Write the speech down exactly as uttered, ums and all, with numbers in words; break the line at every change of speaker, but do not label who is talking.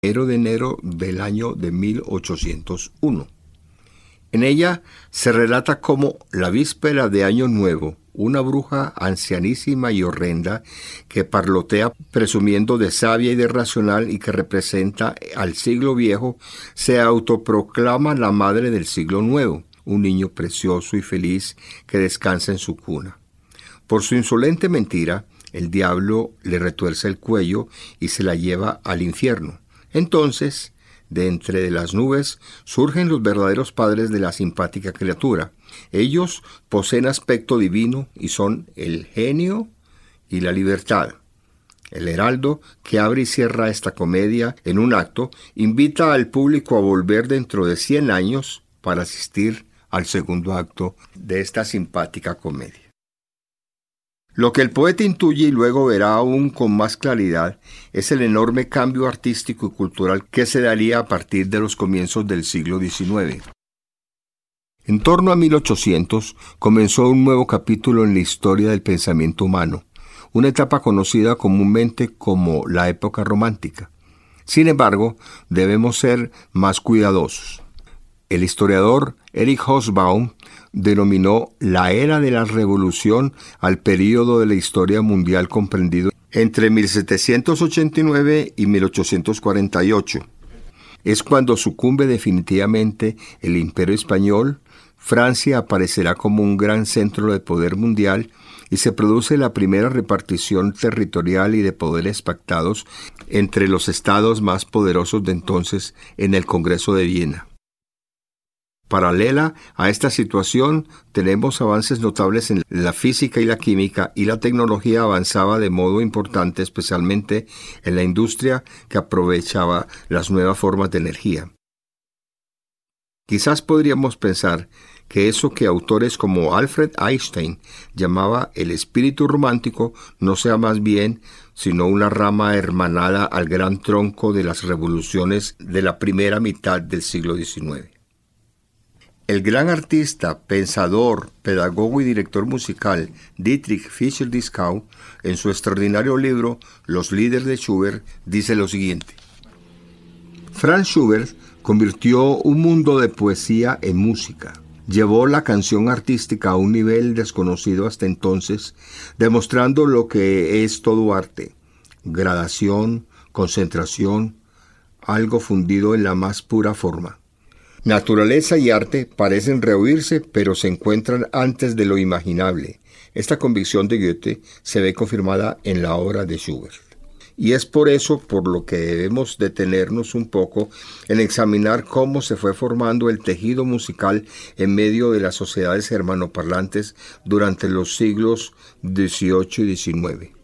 de enero del año de mil ochocientos uno. En ella se relata cómo la víspera de Año Nuevo, una bruja ancianísima y horrenda que parlotea presumiendo de sabia y de racional y que representa al siglo viejo, se autoproclama la madre del siglo nuevo, un niño precioso y feliz que descansa en su cuna. Por su insolente mentira, el diablo le retuerce el cuello y se la lleva al infierno. Entonces, de entre de las nubes surgen los verdaderos padres de la simpática criatura. Ellos poseen aspecto divino y son el genio y la libertad. El heraldo, que abre y cierra esta comedia en un acto, invita al público a volver dentro de cien años para asistir al segundo acto de esta simpática comedia. Lo que el poeta intuye y luego verá aún con más claridad es el enorme cambio artístico y cultural que se daría a partir de los comienzos del siglo diecinueve. En torno a mil ochocientos comenzó un nuevo capítulo en la historia del pensamiento humano, una etapa conocida comúnmente como la época romántica. Sin embargo, debemos ser más cuidadosos. El historiador Erich Hobsbawm denominó la era de la revolución al período de la historia mundial comprendido entre mil setecientos ochenta y nueve y mil ochocientos cuarenta y ocho. Es cuando sucumbe definitivamente el Imperio Español, Francia aparecerá como un gran centro de poder mundial y se produce la primera repartición territorial y de poderes pactados entre los estados más poderosos de entonces en el Congreso de Viena. Paralela a esta situación, tenemos avances notables en la física y la química, y la tecnología avanzaba de modo importante, especialmente en la industria que aprovechaba las nuevas formas de energía. Quizás podríamos pensar que eso que autores como Alfred Einstein llamaba el espíritu romántico no sea más bien sino una rama hermanada al gran tronco de las revoluciones de la primera mitad del siglo diecinueve. El gran artista, pensador, pedagogo y director musical Dietrich Fischer-Dieskau, en su extraordinario libro Los Lieder de Schubert, dice lo siguiente: Franz Schubert convirtió un mundo de poesía en música. Llevó la canción artística a un nivel desconocido hasta entonces, demostrando lo que es todo arte: gradación, concentración, algo fundido en la más pura forma. Naturaleza y arte parecen rehuirse, pero se encuentran antes de lo imaginable. Esta convicción de Goethe se ve confirmada en la obra de Schubert. Y es por eso por lo que debemos detenernos un poco en examinar cómo se fue formando el tejido musical en medio de las sociedades germanoparlantes durante los siglos dieciocho y diecinueve.